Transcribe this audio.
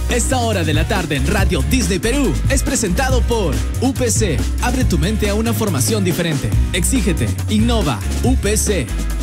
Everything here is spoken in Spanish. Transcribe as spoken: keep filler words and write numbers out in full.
Esta hora de la tarde en Radio Disney Perú es presentado por U P C. Abre tu mente a una formación diferente. Exígete, innova, U P C.